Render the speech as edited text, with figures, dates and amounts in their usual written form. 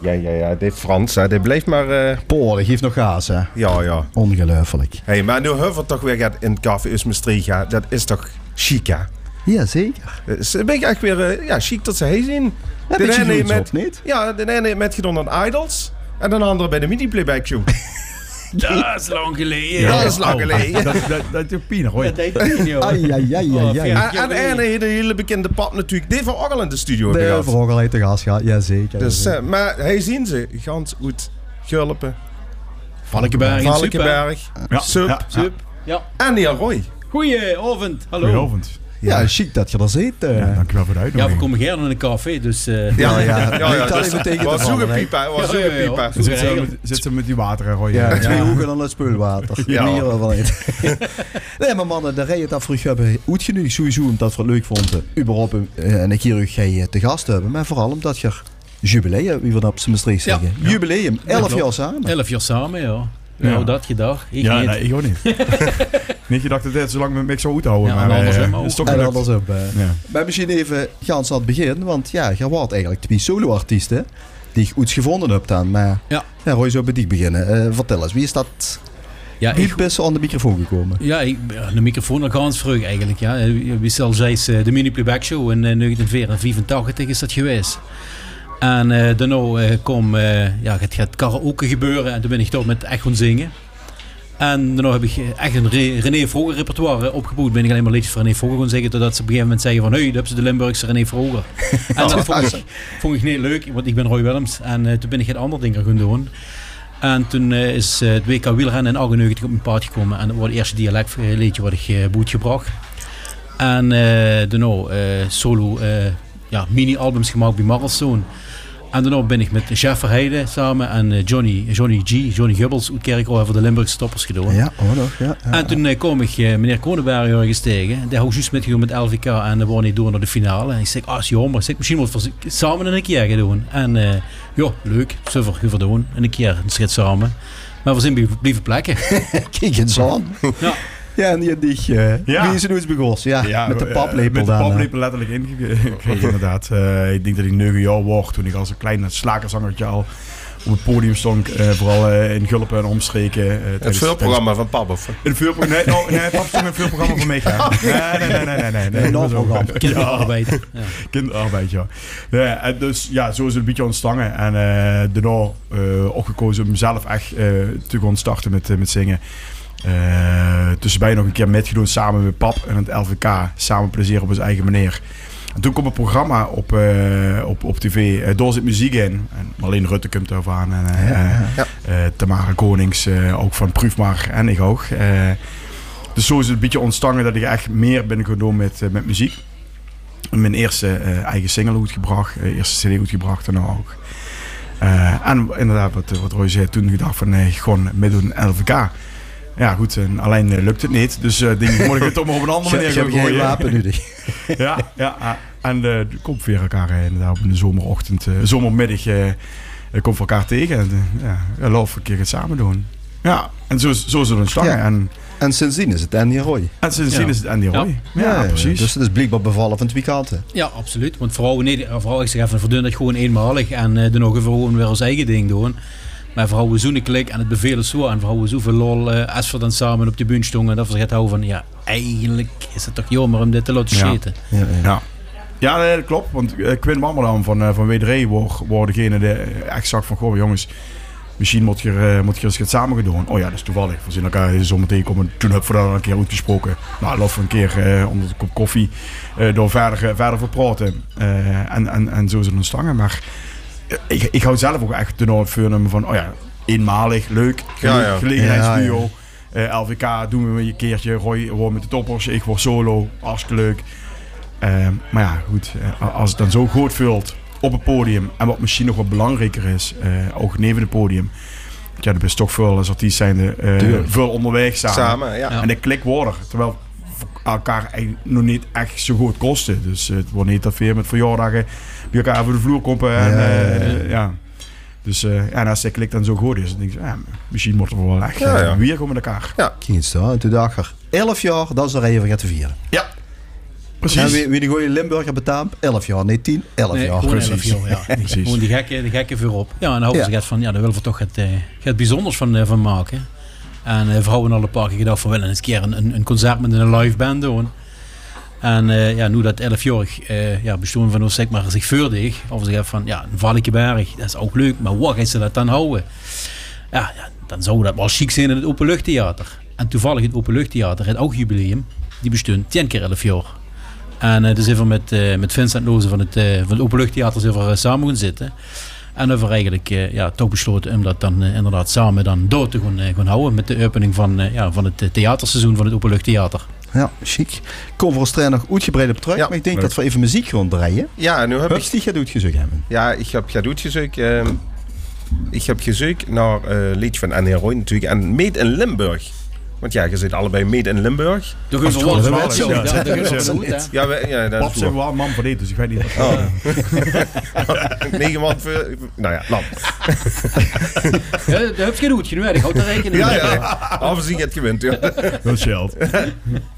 Ja, dit Frans, hè, dit blijft maar... Poh, dat geeft nog gaas, hè? Ja. Ongelooflijk. Hey, maar nu Huvert toch weer gaat in het café is Maastricht, ja, dat is toch chic, hè? Ja, zeker. Ben ik echt weer chic dat ze heen zien. Ja, de beetje ene met, niet? Ja, de ene met gedaan aan Idols en de andere bij de mini-playback show. Dat is lang geleden. Ja, dat is lang geleden. Dat is Piener, hoor. Dat deed Pien, Ai. En de ene de hele bekende pap natuurlijk. Die van Orgel in de studio De gehad. Orgel heeft de gas gehad, ja zeker. Dus, maar hij zien ze. Gans uit Gulpen. Valkenberg. Sup. Ja. En die Roy. Goedenavond. Hallo. Goedenavond. Ja, chic dat je er zit. Dankjewel voor de Ja, uitnodiging. we komen gerne in een café, dus... Ja, dat even tegen was te zo'n vallen, hè. piepa. Was zo'n piepa. Zit ze met die water, Roy. Ja, 2 ogen dan het spulwater. Ja. Hier wel eten. Nee, maar mannen, de rij het af vroeg hebben uitgenodigd sowieso omdat we het leuk vonden. Überhaupt een keer jij te gast hebben, maar vooral omdat je jubileum, wie we dat op zijn Maastricht zeggen. Ja. Jubileum, 11 jaar samen. 11 jaar samen, ja. Nou, dat gedacht. Ik Ja, niet. nee, ik ook niet. Niet gedacht dat dit zo lang met mij zou uithouden. Ja, maar andersom ook. is toch En gelukt. andersom. Ja. Maar misschien even gans aan het begin, want ja, je wordt eigenlijk 2 solo-artiesten die je goed gevonden hebt dan. Maar Ja. Roy, zo bij die beginnen. Vertel eens, wie is dat? Ja, Wie is aan de microfoon gekomen? Ja, de microfoon al ganz vroeg eigenlijk. Ja. Wie zal zeggen, de mini-playback show in 1984 is dat geweest. En daarna kwam het karaoke gebeuren en toen ben ik toch met echt gaan zingen. En daarna heb ik echt een René Vroger repertoire opgebouwd. Ben ik alleen maar liedjes van René Vroger gaan zeggen, totdat ze op een gegeven moment zeggen van, hey, dat hebben ze de Limburgse René Vroger. En dat vond ik niet leuk, want ik ben Roy Willems. En toen ben ik het andere dingen gaan doen. En toen is het WK wielrennen in 98 op mijn pad gekomen. En dat was het eerste dialectliedje wat ik boet gebracht. En daarna solo mini-albums gemaakt bij Marlzoon. En daarna ben ik met Chef Verheijden samen en Johnny Gubbels uit Kerkrade voor de Limburgse Toppers gedaan. Ja, nog. Ja. En toen kwam ik meneer Kronenberg ergens tegen. Die had juist metgegaan met LVK en dan waren niet door naar de finale. En ik zeg, is jammer. Ik zeg, misschien moeten we samen een keer gaan doen. En leuk. Zullen we doen. En een keer een schritt samen. Maar we zijn blijven plekken. Kijk eens aan. Ja. Ja, en wie is er nu eens begonnen? Ja, met de paplepel met de dan. paplepel letterlijk ingekregen, inderdaad. Ik denk dat ik 9 jaar word toen ik als een klein slagerzangertje al op het podium stond. Vooral in Gulpen en omstreken. Het vuurprogramma van Pap, of? Een vuurprogramma? Nee, Pap stond een vuurprogramma van mij. Nee. Kinderarbeid. Ja. Kinderarbeid, ja. Nee, dus ja, zo is het een beetje ontstangen. En daarna ook gekozen om mezelf echt te gaan starten met zingen. Tussenbij nog een keer metgedaan samen met Pap en het LVK. Samen plezier op zijn eigen manier. En toen kwam een programma op tv. Daar zit muziek in. En Marleen Rutte komt erover aan. En Tamara Konings, ook van Prüfmar en ik ook. Dus zo is het een beetje ontstangen dat ik echt meer ben gaan doen met muziek. Mijn eerste eigen single uitgebracht. Eerste cd uitgebracht en ook. En inderdaad, wat Roy zei, toen gedacht van gewoon meedoen LVK. Ja goed, en alleen lukt het niet. Dus denk ik, moet ik het toch maar op een andere manier gaan gooien. Wapen nu. Ja. En komt weer elkaar inderdaad op een zomerochtend, zomermiddag komt voor elkaar tegen. En laten we een keer het samen doen. Ja, en zo is het ontstaan. Ja. En sindsdien is het Andy Roy. En sindsdien is het Andy Roy. Ja, precies. Dus het is blijkbaar bevallen van 2 kanten. Ja, absoluut. Want vrouwen, ik zeg even, we doen dat gewoon eenmalig. En dan nog even gewoon weer ons eigen ding doen. Maar vrouwen zo'n klik en het bevelen zo. En vrouwen zoveel lol als we dan samen op de bühne stonden. Dat we het houden van, ja, eigenlijk is het toch jammer om dit te laten scheten. Ja, nee, dat klopt. Want Quinn Marmelaan van W3 wordt degene die echt zag van, goh jongens, misschien moet je eens het samen gaan doen. Oh ja, dat is toevallig. We zien elkaar zo meteen komen. Toen hebben we dat een keer uitgesproken. Nou, laten we een keer onder de kop koffie door verder voor praten. En zo is het ontstaan. Maar ik hou zelf ook echt de nood voor van, oh ja, eenmalig, leuk, gelegenheidsduo. LVK doen we een keertje, Roy wordt met de toppers, ik word solo, hartstikke leuk. Maar ja, goed, als het dan zo goed vult op het podium en wat misschien nog wat belangrijker is, ook neven het podium. Ja, er is toch veel als artiest zijnde veel onderweg samen. Ja. En de klik wordt er, terwijl elkaar nog niet echt zo goed kosten. Dus het wordt niet dat we met verjaardagen bij elkaar over de vloer komen. Dus en als de klik dan zo goed is, dan denk ik, misschien moeten we wel echt weer komen met elkaar. Ja. Ging het zo. En toen dacht ik, 11 jaar, dat is er even gaat te vieren. Ja. Precies. En wie de goede Limburger betaamt? 11 jaar, nee 10, 11 jaar. Gewoon precies. 11 jaar, ja. Precies. Gewoon die gekke voorop. Ja, en dan houden ze het van, ja, daar willen we toch het bijzonders van maken. En we hebben al een paar keer gedacht van, we willen eens een keer een concert met een live band doen. En nu dat 11-jarig bestoon van ons, zeg maar, zich voordeed. Of ze zeggen van, ja, een Valkenberg, dat is ook leuk, maar wat gaan ze dat dan houden? Ja, dan zou dat wel chic zijn in het Openluchttheater. En toevallig het Openluchttheater, het ook jubileum, die bestond 10 keer 11 jaar. En dus even met Vincent Loze van het Openluchttheater even samen gaan zitten. En hebben we eigenlijk toch besloten om dat dan inderdaad samen dan door te gaan houden. Met de opening van het theaterseizoen van het Openluchttheater. Ja, chic. Kom voor ons trainer nog uitgebreid op terug. Ja, Maar ik denk leuk. dat we even muziek gaan draaien. Ja, nu heb Hups, die gaat uitgezocht hebben. Ja, ik heb gezocht. Ik heb gezocht naar liedje van Anne Heroin natuurlijk. En Made in Limburg. Want ja, je zit allebei Made in Limburg. Toch even Als het wat wel zo. is, Dat ja. is wel goed, hè. Ja, dat Pap is zijn waar. wel een man van dit, dus ik weet niet. Oh. 9 man voor... Nou ja, lam. Ja, dat heb je goed, nu. Ik houd daar rekening mee. Ja. Afzien het gewend. Ja. Dat scheelt.